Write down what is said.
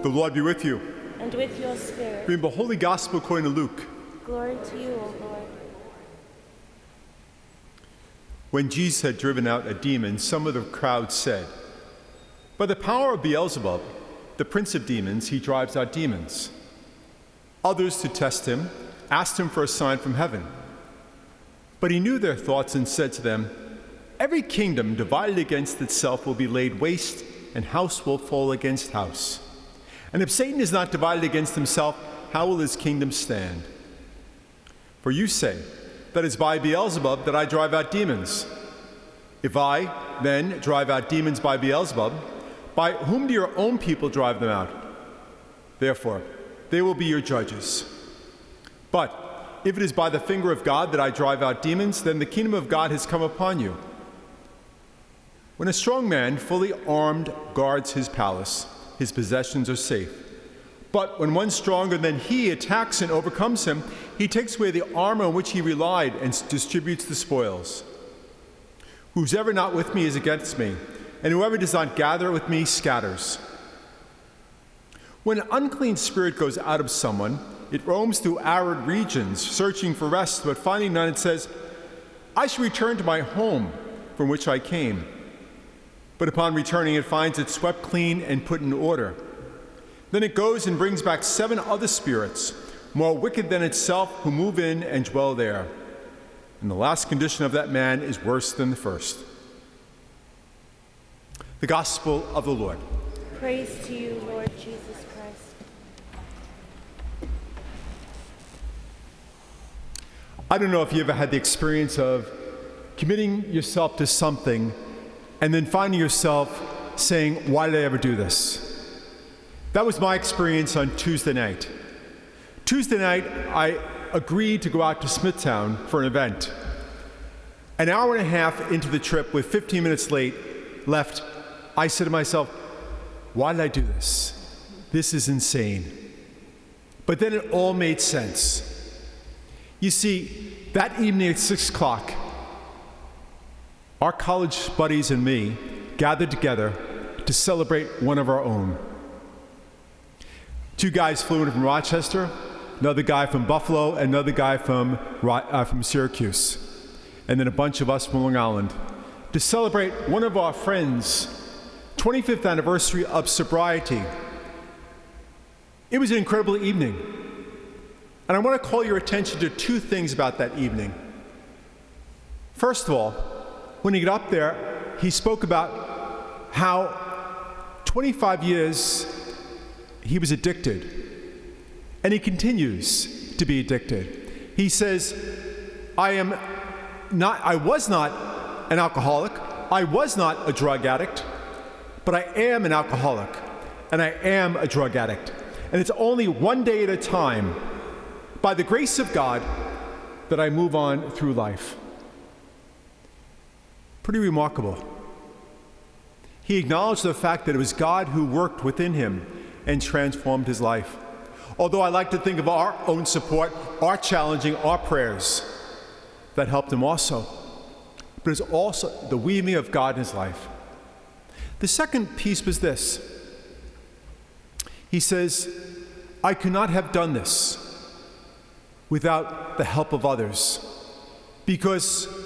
The Lord be with you. And with your spirit. Reading the Holy Gospel according to Luke. Glory to you, O Lord. When Jesus had driven out a demon, some of the crowd said, "By the power of Beelzebub, the prince of demons, he drives out demons." Others, to test him, asked him for a sign from heaven. But he knew their thoughts and said to them, "Every kingdom divided against itself will be laid waste, and house will fall against house. And if Satan is not divided against himself, how will his kingdom stand? For you say that it's by Beelzebub that I drive out demons. If I, then, drive out demons by Beelzebub, by whom do your own people drive them out? Therefore, they will be your judges. But if it is by the finger of God that I drive out demons, then the kingdom of God has come upon you. When a strong man, fully armed, guards his palace, his possessions are safe. But when one stronger than he attacks and overcomes him, he takes away the armor on which he relied and distributes the spoils. Whoever not with me is against me, and whoever does not gather with me scatters. When an unclean spirit goes out of someone, it roams through arid regions, searching for rest, but finding none, it says, "I shall return to my home from which I came." But upon returning, it finds it swept clean and put in order. Then it goes and brings back 7 other spirits, more wicked than itself, who move in and dwell there. And the last condition of that man is worse than the first. The Gospel of the Lord. Praise to you, Lord Jesus Christ. I don't know if you ever had the experience of committing yourself to something and then finding yourself saying, "Why did I ever do this?" That was my experience on Tuesday night. Tuesday night, I agreed to go out to Smithtown for an event. An hour and a half into the trip, with 15 minutes left, I said to myself, "Why did I do this? This is insane." But then it all made sense. You see, that evening at 6 o'clock, our college buddies and me gathered together to celebrate one of our own. 2 guys flew in from Rochester, another guy from Buffalo, and another guy from Syracuse, and then a bunch of us from Long Island, to celebrate one of our friends' 25th anniversary of sobriety. It was an incredible evening, and I want to call your attention to 2 things about that evening. First of all, when he got up there, he spoke about how 25 years he was addicted, and he continues to be addicted. He says, I was not an alcoholic, I was not a drug addict, but I am an alcoholic, and I am a drug addict. And it's only one day at a time, by the grace of God, that I move on through life. Pretty remarkable. He acknowledged the fact that it was God who worked within him and transformed his life. Although I like to think of our own support, our challenging, our prayers that helped him also. But it's also the weaving of God in his life. The second piece was this. He says, I could not have done this without the help of others, because